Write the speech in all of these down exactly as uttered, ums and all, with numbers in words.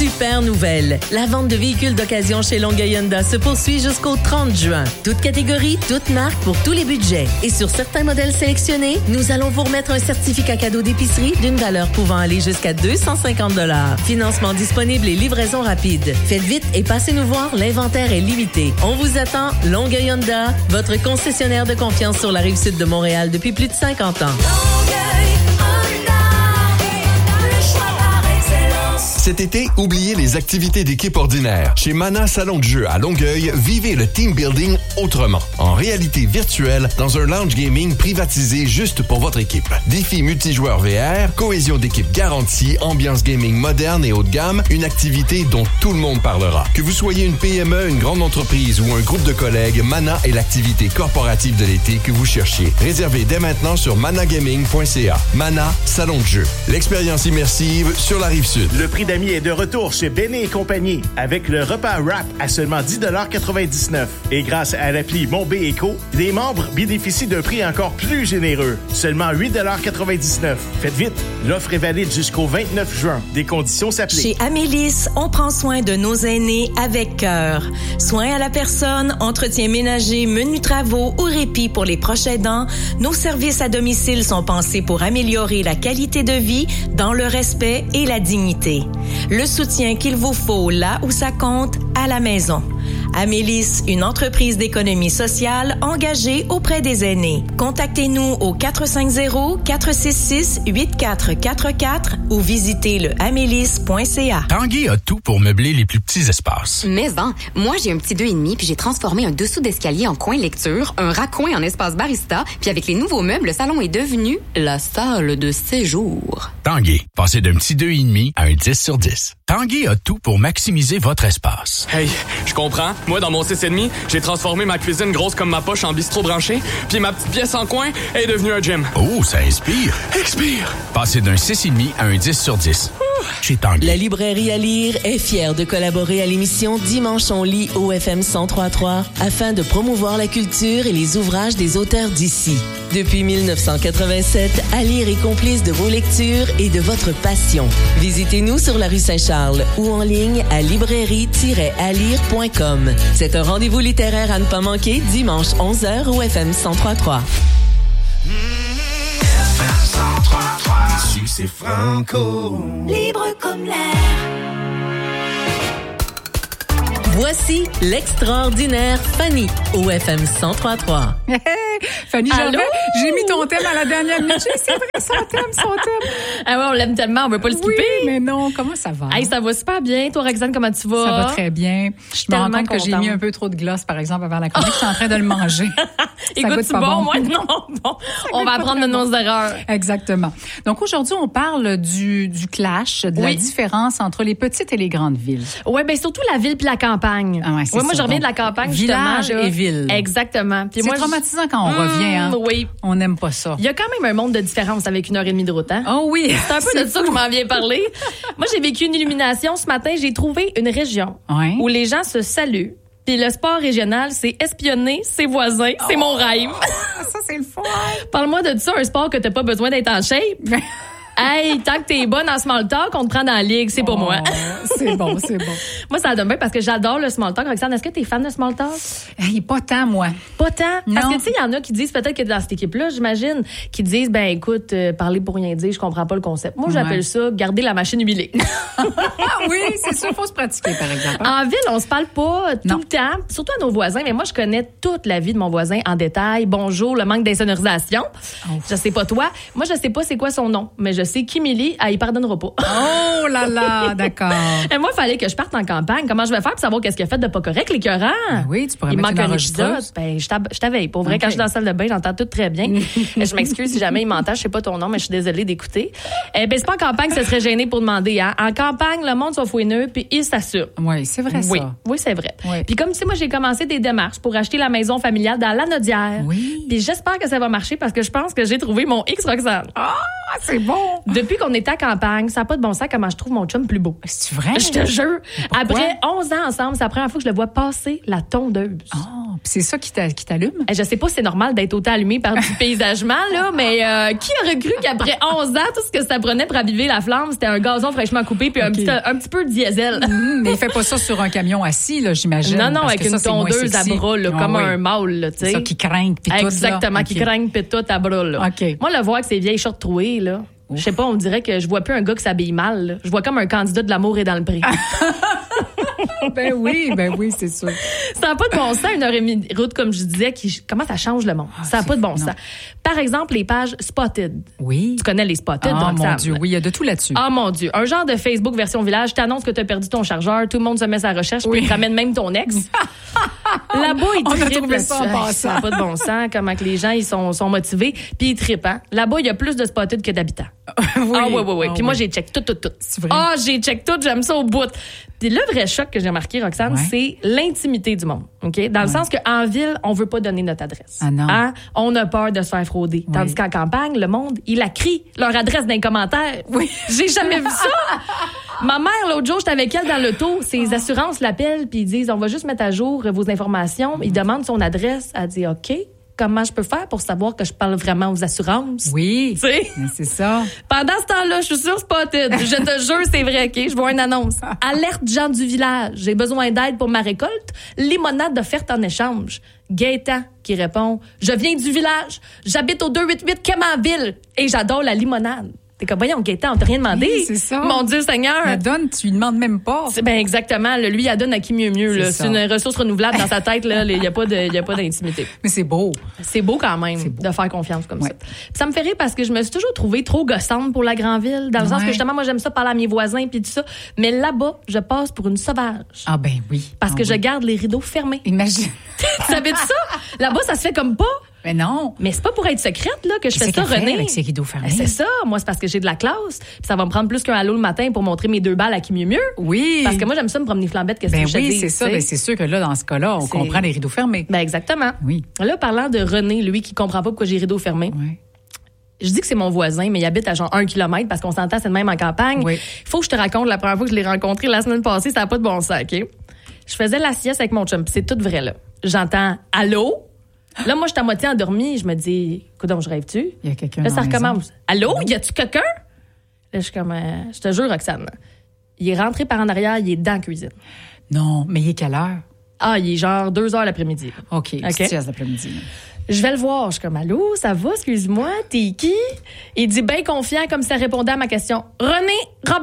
Super nouvelle! La vente de véhicules d'occasion chez Longueuil Honda se poursuit jusqu'au trente juin. Toute catégorie, toute marque pour tous les budgets. Et sur certains modèles sélectionnés, nous allons vous remettre un certificat cadeau d'épicerie d'une valeur pouvant aller jusqu'à deux cent cinquante dollars. Financement disponible et livraison rapide. Faites vite et passez nous voir, l'inventaire est limité. On vous attend, Longueuil Honda, votre concessionnaire de confiance sur la Rive-Sud de Montréal depuis plus de cinquante ans. Cet été, oubliez les activités d'équipe ordinaires. Chez Mana Salon de jeu à Longueuil, vivez le team building autrement. En réalité virtuelle, dans un lounge gaming privatisé juste pour votre équipe. Défis multijoueurs V R, cohésion d'équipe garantie, ambiance gaming moderne et haut de gamme, une activité dont tout le monde parlera. Que vous soyez une P M E, une grande entreprise ou un groupe de collègues, Mana est l'activité corporative de l'été que vous cherchiez. Réservez dès maintenant sur managaming point c a. Mana Salon de jeu. L'expérience immersive sur la Rive-Sud. Le prix d'amis est de retour chez Béné et compagnie avec le repas wrap à seulement dix dollars quatre-vingt-dix-neuf. Et grâce à l'appli Mon B Éco, les membres bénéficient d'un prix encore plus généreux, seulement huit dollars quatre-vingt-dix-neuf. Faites vite, l'offre est valide jusqu'au vingt-neuf juin. Des conditions s'appliquent. Chez Amélis, on prend soin de nos aînés avec cœur. Soins à la personne, entretien ménager, menus travaux ou répit pour les proches aidants, nos services à domicile sont pensés pour améliorer la qualité de vie dans le respect et la dignité. Le soutien qu'il vous faut là où ça compte, à la maison. Amélis, une entreprise d'économie sociale engagée auprès des aînés. Contactez-nous au quatre cinq zéro, quatre six six, huit quatre quatre quatre ou visitez le amélis point c a. Tanguay a tout pour meubler les plus petits espaces. Mais bon, moi j'ai un petit deux et demi puis j'ai transformé un dessous d'escalier en coin lecture, un raccoin en espace barista, puis avec les nouveaux meubles, le salon est devenu la salle de séjour. Tanguay, passez d'un petit deux et demi à un dix sur dix. Tanguay a tout pour maximiser votre espace. Hey, je comprends. Moi, dans mon six et demi, j'ai transformé ma cuisine grosse comme ma poche en bistrot branché, puis ma petite pièce en coin est devenue un gym. Oh, ça inspire. Expire. Passez d'un six et demi à un dix sur dix. Chez Tanguay. La librairie à lire est fière de collaborer à l'émission Dimanche on lit au F M cent trois point trois afin de promouvoir la culture et les ouvrages des auteurs d'ici. Depuis mille neuf cent quatre-vingt-sept, à lire est complice de vos lectures et de votre passion. Visitez-nous sur la rue Saint-Charles ou en ligne à librairie tiret à lire point com. C'est un rendez-vous littéraire à ne pas manquer dimanche onze heures au F M cent trois point trois. F M cent trois point trois. Ici c'est Franco. Libre comme l'air. Voici l'extraordinaire Fanny au F M cent trois point trois. Hey, Fanny Gervais, j'ai mis ton thème à la dernière minute. C'est vrai, son thème, son thème. Ah ouais, on l'aime tellement, on veut pas le skipper. Oui, mais non, comment ça va? Hey, ça va super bien. Toi, Roxane, comment tu vas? Ça va très bien. Je me rends compte que j'ai mis un peu trop de gloss, par exemple, avant la chronique. Je suis en train de le manger. Écoute-tu bon, bon, moi, non. Bon, on va apprendre de nos erreurs. Exactement. Donc, aujourd'hui, on parle du, du clash, de oui. la différence entre les petites et les grandes villes. Oui, bien, surtout la ville puis la campagne. Ah ouais, c'est ouais, moi, ça. je reviens de la campagne, Village justement. et ville. Exactement. Puis c'est moi, traumatisant quand on mmh, revient, hein. Oui. On n'aime pas ça. Il y a quand même un monde de différence avec une heure et demie de route, hein. Oh oui. C'est un peu de ça que je m'en viens parler. Moi, j'ai vécu une illumination ce matin. J'ai trouvé une région ouais. où les gens se saluent. Puis le sport régional, c'est espionner ses voisins. C'est oh, mon rêve. Ça, c'est le fun. Parle-moi de ça, un sport que t'as pas besoin d'être en shape. Hey, tant que t'es bonne en small talk, on te prend dans la ligue, c'est pour oh, moi. C'est bon, c'est bon. Moi, ça donne bien parce que j'adore le small talk. Roxane, est-ce que t'es fan de small talk? Hey, pas tant, moi. Pas tant? Non. Parce que, tu sais, il y en a qui disent, peut-être que dans cette équipe-là, j'imagine, qui disent, ben écoute, euh, parler pour rien dire, je comprends pas le concept. Moi, j'appelle ouais. ça garder la machine huilée. Oui, c'est ça, faut se pratiquer, par exemple. En ville, on se parle pas tout non. le temps, surtout à nos voisins, mais moi, je connais toute la vie de mon voisin en détail. Bonjour, le manque d'insonorisation. Oh. Je sais pas toi. Moi, je sais pas c'est quoi son nom, mais je sais qu'Émilie, elle y pardonnera pas. Oh là là, d'accord. Et moi, il fallait que je parte en campagne. Comment je vais faire pour savoir qu'est-ce qu'il a fait de pas correct, l'écœurant? Ben oui, tu pourrais il mettre manque une un épisode. Ben, je, je t'avais. Pour vrai, okay. Quand je suis dans la salle de bain, j'entends tout très bien. Je m'excuse si jamais il m'entend, je sais pas ton nom, mais je suis désolée d'écouter. Eh ben, c'est pas en campagne, ce serait gêné pour demander, hein. En campagne, le monde sont fouineux, puis ils s'assurent. Oui, c'est vrai, oui. ça. Oui, c'est vrai. Oui. Puis comme tu sais, moi, j'ai commencé des démarches pour acheter la maison familiale dans Lanaudière. Oui. Puis j'espère que ça va marcher parce que je pense que j'ai trouvé mon X Roxane. Ah, c'est bon. Depuis qu'on est à campagne, ça n'a pas de bon sens comment je trouve mon chum plus beau. C'est vrai? Je te jure. Après onze ans ensemble, c'est la première fois que je le vois passer la tondeuse. Oh. Puis c'est ça qui, t'a, qui t'allume? Je sais pas si c'est normal d'être autant allumé par du paysagement, là, mais euh, qui aurait cru qu'après onze ans, tout ce que ça prenait pour raviver la flamme, c'était un gazon fraîchement coupé puis okay. un, petit, un petit peu de diesel. Mmh, mais il fait pas ça sur un camion assis, là, j'imagine. Non, non, avec une ça, tondeuse à bras, là, ah, comme oui. un mâle, tu sais. C'est ça qui craint puis tout. Exactement, là. qui okay. craint puis tout à bras, là. Okay. Moi, le voir avec ses vieilles shorts trouées, là, je sais pas, on dirait que je vois plus un gars qui s'habille mal, là. Je vois comme un candidat de l'amour et dans le prix. Ben oui, ben oui, c'est sûr. Ça n'a pas de bon sens, une heure et demie de route, comme je disais, qui, comment ça change le monde. Ah, ça n'a pas de bon non. sens. Par exemple, les pages Spotted. Oui. Tu connais les Spotted, oh, donc mon ça, Dieu, oui, il y a de tout là-dessus. Ah, oh, mon Dieu. Un genre de Facebook version village, t'annonces que t'as perdu ton chargeur, tout le monde se met sa recherche, oui. puis il te ramène même ton ex. Là-bas, ils On trippent. a trouvé ça en passant. Ça n'a pas de bon sens, comment que les gens, ils sont, sont motivés, puis ils trippent, hein. Là-bas, il y a plus de Spotted que d'habitants. oui. Ah, oui, oui, oui. Ah, puis oui. moi, j'ai check tout, tout, tout. C'est vrai? Ah, j'ai check tout, j'aime ça au bout. Puis le vrai choc que j'ai remarqué, Roxane, ouais. c'est l'intimité du monde. OK? Dans le ouais. sens qu'en ville, on veut pas donner notre adresse. Ah non. Hein? On a peur de se faire frauder. Oui. Tandis qu'en campagne, le monde, il la crie, leur adresse dans les commentaires. Oui. J'ai jamais vu ça. Ma mère, l'autre jour, j'étais avec elle dans l'auto. Ses assurances l'appellent puis ils disent, on va juste mettre à jour vos informations. Ils demandent son adresse. Elle dit, OK. Comment je peux faire pour savoir que je parle vraiment aux assurances? Oui, tu sais? c'est ça. Pendant ce temps-là, je suis sûre Spotted. Je te jure, c'est vrai, OK? Je vois une annonce. Alerte gens du village. J'ai besoin d'aide pour ma récolte. Limonade offerte en échange. Gaétan qui répond, je viens du village. J'habite au deux cent quatre-vingt-huit Camanville et j'adore la limonade. T'es comme, voyons, Gaétan, on t'a rien demandé. Oui, c'est ça. Mon Dieu Seigneur. La donne, tu lui demandes même pas. C'est, ben, exactement. Là, lui, il la donne à qui mieux mieux, là. C'est, c'est une ressource renouvelable dans sa tête, là. Il y a pas de, il y a pas d'intimité. Mais c'est beau. C'est beau quand même, beau. De faire confiance comme ouais. ça. Puis ça me fait rire parce que je me suis toujours trouvée trop gossante pour la grande ville. Dans le ouais. sens que justement, moi, j'aime ça parler à mes voisins puis tout ça. Mais là-bas, je passe pour une sauvage. Ah, ben oui. Parce ah, que oui. je garde les rideaux fermés. Imagine. Tu savais ça? Là-bas, ça se fait comme pas. Mais non. Mais c'est pas pour être secrète, là, que je et fais ça, René. Avec ses rideaux fermés. C'est ça. Moi, c'est parce que j'ai de la classe. Puis ça va me prendre plus qu'un halo le matin pour montrer mes deux balles à qui mieux mieux. Oui. Parce que moi, j'aime ça me promener flambette. Qu'est-ce ben que je oui, te dis? c'est ça. Ben c'est sûr que là, dans ce cas-là, on c'est... comprend les rideaux fermés. Ben exactement. Oui. Là, parlant de René, lui, qui comprend pas pourquoi j'ai les rideaux fermés. Oui. Je dis que c'est mon voisin, mais il habite à genre un kilomètre parce qu'on s'entend, c'est le même en campagne. Oui. Faut que je te raconte la première fois que je l'ai rencontré la semaine passée, ça n'a pas de bon sens, OK? Je faisais la sieste avec mon chum, puis c'est tout vrai, là. J'entends « Allô? » Là, moi, je suis à moitié endormie. Je me dis, coudonc, je rêve-tu? Il y a quelqu'un. Là, ça recommence. Maison. Allô? Y a-tu quelqu'un? Là, je suis comme, euh, je te jure, Roxane. Il est rentré par en arrière, il est dans la cuisine. Non, mais il est quelle heure? Ah, il est genre deux heures l'après-midi. OK, okay. sieste l'après-midi. Je vais le voir. Je suis comme, allô, ça va? Excuse-moi, t'es qui? Il dit bien confiant, comme ça répondait à ma question. René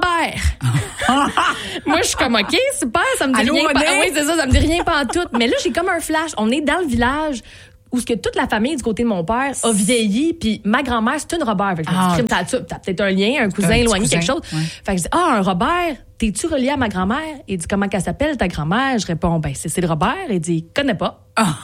Robert. Moi, je suis comme, OK, super, ça me dit allô, rien. René? Pa- oui, c'est ça, ça me dit rien pas en tout. Mais là, j'ai comme un flash. On est dans le village où ce que toute la famille du côté de mon père a vieilli, puis ma grand-mère, c'est une Robert. Fait que ah, je me dis, t'as, t'as peut-être un lien, un cousin un éloigné, cousin, quelque chose. Ouais. Fait que je dis, ah, un Robert, t'es-tu relié à ma grand-mère? Il dit, comment qu'elle s'appelle, ta grand-mère? Je réponds, ben, c'est, c'est le Robert. Il dit, connais pas.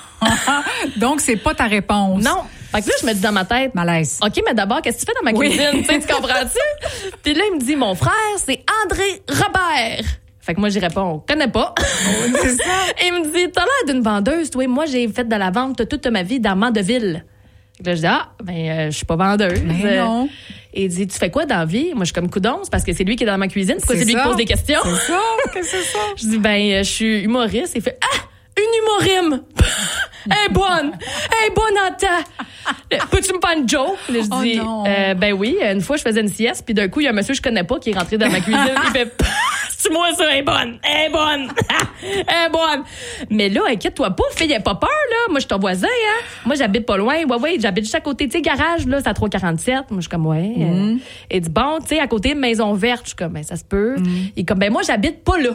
Donc, c'est pas ta réponse. Non. Fait que là, je me dis dans ma tête. Malaise. OK, mais d'abord, qu'est-ce que tu fais dans ma cuisine? Oui. Tu comprends-tu? Puis là, il me dit, mon frère, c'est André Robert. Fait que moi, j'y réponds, connais pas. Oh, c'est ça. Et il me dit, t'as l'air d'une vendeuse, toi. Moi, j'ai fait de la vente toute ma vie dans Mandeville. Fait que là, je dis, ah, ben, euh, je suis pas vendeuse. Mais non. Et il dit, tu fais quoi dans la vie? Moi, je suis comme coudonc, c'est parce que c'est lui qui est dans ma cuisine. Pourquoi c'est, c'est lui qui pose des questions? C'est ça. Qu'est-ce que c'est ça? Je dis, ben, je suis humoriste. Il fait, ah! Une humorime! Elle est bonne! Elle est bonne en temps! Peux-tu me faire une joke? Là, je dis, oh euh, ben oui, une fois, je faisais une sieste, puis d'un coup, il y a un monsieur que je connais pas qui est rentré dans ma cuisine. Il fait, c'est moi ça, elle est bonne! Elle est bonne! Elle est bonne! Mais là, inquiète-toi pas, fille, elle a pas peur, là. Moi, je suis ton voisin, hein. Moi, j'habite pas loin. Ouais, ouais, j'habite juste à côté. Tu sais, garage, là, c'est à trois quarante-sept. Moi, je suis comme, ouais. Mm. Euh, et dit, bon, tu sais, à côté de Maison Verte. Je suis comme, ben, ça se peut. Mm. Il est comme, ben, moi, j'habite pas là.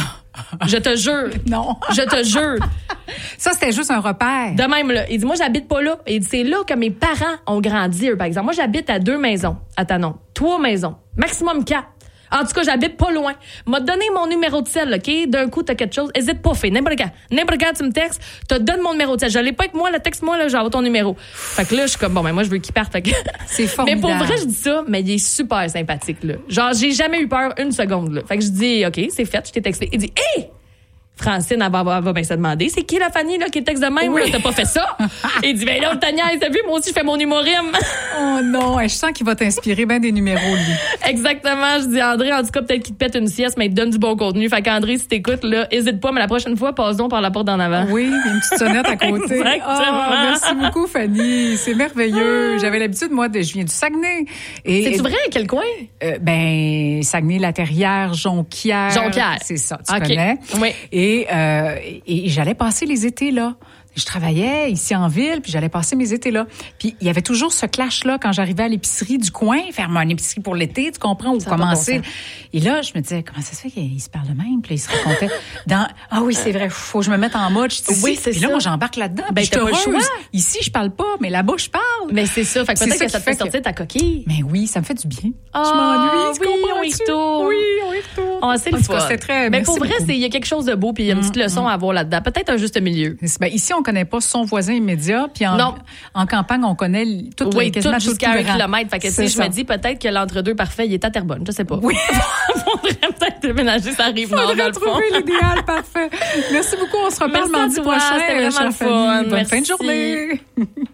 Je te jure. Non. Je te jure. Ça, c'était juste un repère. De même, là. Il dit, moi, j'habite pas là. Il dit, c'est là que mes parents ont grandi, eux, par exemple. Moi, j'habite à deux maisons. Attends, non. Trois maisons. Maximum quatre. En tout cas, j'habite pas loin. M'a donné mon numéro de cell, OK? D'un coup, t'as quelque chose. Hésite pas, fais n'importe quand. N'importe quand tu me textes, te donne mon numéro de cell. Je l'ai pas avec moi, là, texte-moi, là, j'ai ton numéro. Fait que là, je suis comme, bon, ben, moi, je veux qu'il parte. Fait que... C'est formidable. Mais pour vrai, je dis ça, mais il est super sympathique, là. Genre, j'ai jamais eu peur une seconde, là. Fait que je dis, OK, c'est fait, je t'ai texté. Il dit, hé! Hey! Francine, elle va, elle va bien se demander, c'est qui la Fanny, là, qui texte de même, oui. là, t'as pas fait ça? Il dit, ben là, Tania, t'as vu, moi aussi, je fais mon humorime. Oh non, je sens qu'il va t'inspirer bien des numéros, lui. Exactement, je dis, André, en tout cas, peut-être qu'il te pète une sieste, mais il te donne du bon contenu. Fait qu'André, si t'écoutes, là, hésite pas, mais la prochaine fois, passe donc par la porte d'en avant. Oui, une petite sonnette à côté. Exactement. Oh, merci beaucoup, Fanny. C'est merveilleux. J'avais l'habitude, moi, de, je viens du Saguenay. Et, C'est-tu vrai? Quel coin? Euh, ben, Saguenay-La-Terrière, Jonquière. Jonquière. C'est ça, tu okay. connais. Oui. Et, euh, et j'allais passer les étés là. Je travaillais ici en ville, puis j'allais passer mes étés là. Puis il y avait toujours ce clash-là quand j'arrivais à l'épicerie du coin, faire mon épicerie pour l'été, tu comprends, où commencer. Bon et là, je me disais, comment ça se fait qu'ils se parlent de même? Puis là, ils se racontaient dans, ah oui, c'est vrai, faut que je me mette en mode. Je dis, oui, c'est puis ça. là, moi, j'embarque là-dedans. Ben, je t'as te pas le choix. Ici, je parle pas, mais là-bas, je parle. Mais c'est ça. Fait que peut-être que ça te fait sortir ta coquille. Mais oui, ça me fait du bien. Oh, je m'ennuie, oui, on y retourne. Oui, on y retourne. Oh, c'est le fun. C'est très, mais pour vrai, il y a quelque chose de beau, puis il y a une petite mm, leçon mm. à avoir là-dedans. Peut-être un juste milieu. Ben, ici, on connaît pas son voisin immédiat, puis en, non. en campagne, on connaît tout oui, le quasiment tout jusqu'à un kilomètre. Fait que si je me dis peut-être que l'entre-deux parfait, il est à Terrebonne, je sais pas. Oui. Faudrait peut-être déménager sa rive nord dans le fond. Trouver l'idéal parfait. Merci beaucoup, on se reparle Merci mardi prochain. C'était vraiment le fun. Bonne Merci. fin de journée.